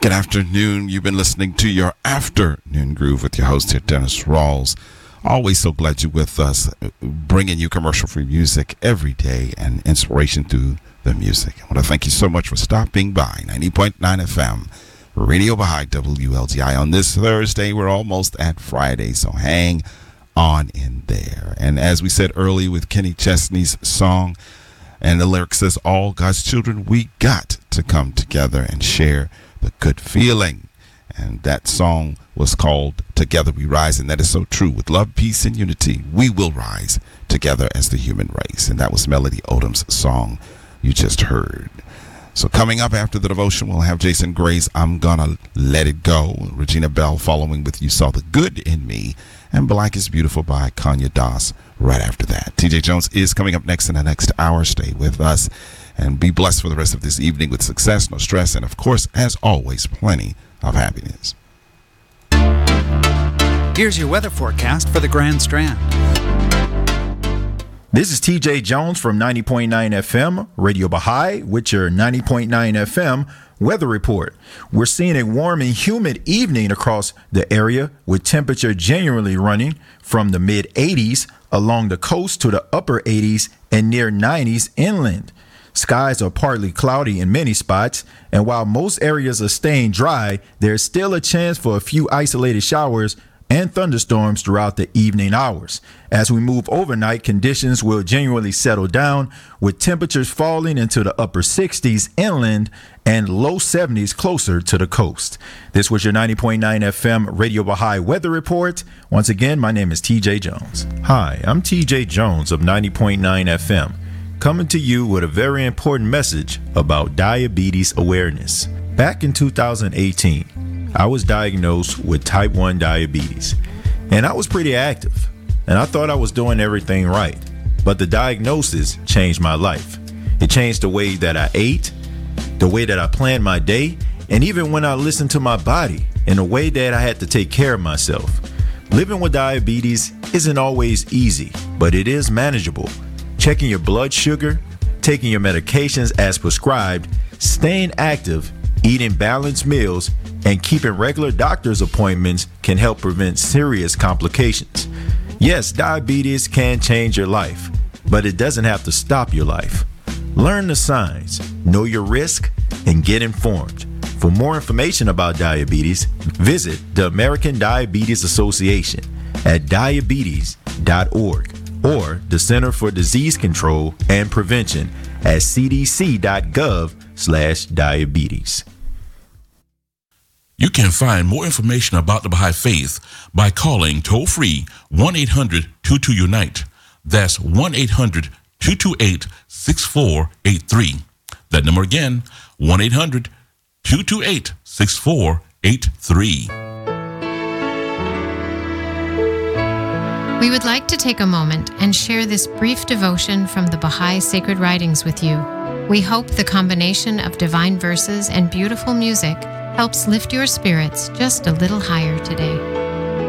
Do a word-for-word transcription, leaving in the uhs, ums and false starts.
Good afternoon. You've been listening to your Afternoon Groove with your host here, Dennis Rawls. Always so glad you're with us, bringing you commercial-free music every day and inspiration through the music. I want to thank you so much for stopping by. ninety point nine F M, Radio Baha'i, W L G I. On this Thursday, we're almost at Friday, so hang on in there. And as we said earlier with Kenny Chesney's song, and the lyric says, all God's children, we got to come together and share the good feeling. And that song was called Together We Rise, and that is so true. With love, peace, and unity, we will rise together as the human race. And that was Melody Odom's song you just heard. So coming up after the devotion, we'll have Jason Gray's I'm Gonna Let It Go, Regina Bell following with You Saw the Good in Me, and Black is Beautiful by Kanye Das right after that. T J Jones is coming up next in the next hour. Stay with us and be blessed for the rest of this evening with success, no stress, and of course, as always, plenty of happiness. Here's your weather forecast for the Grand Strand. This is T J Jones from ninety point nine F M, Radio Baha'i, with your ninety point nine F M weather report. We're seeing a warm and humid evening across the area, with temperature generally running from the mid eighties along the coast to the upper eighties and near nineties inland. Skies are partly cloudy in many spots, and while most areas are staying dry, there's still a chance for a few isolated showers and thunderstorms throughout the evening hours. As we move overnight, conditions will generally settle down, with temperatures falling into the upper sixties inland and low seventies closer to the coast. This was your ninety point nine F M Radio Baha'i weather report. Once again, my name is T J Jones. Hi, I'm T J Jones of ninety point nine F M, coming to you with a very important message about diabetes awareness. Back in two thousand eighteen, I was diagnosed with type one diabetes, and I was pretty active, and I thought I was doing everything right. But the diagnosis changed my life. It changed the way that I ate, the way that I planned my day, and even when I listened to my body in a way that I had to take care of myself. Living with diabetes isn't always easy, but it is manageable. Checking your blood sugar, taking your medications as prescribed, staying active, eating balanced meals, and keeping regular doctor's appointments can help prevent serious complications. Yes, diabetes can change your life, but it doesn't have to stop your life. Learn the signs, know your risk, and get informed. For more information about diabetes, visit the American Diabetes Association at diabetes dot org or the Center for Disease Control and Prevention at c d c dot gov slash diabetes. You can find more information about the Baha'i Faith by calling toll-free one eight hundred two two unite. That's one eight hundred two two eight six four eight three. That number again, one eight hundred two two eight six four eight three. We would like to take a moment and share this brief devotion from the Baha'i Sacred Writings with you. We hope the combination of divine verses and beautiful music helps lift your spirits just a little higher today.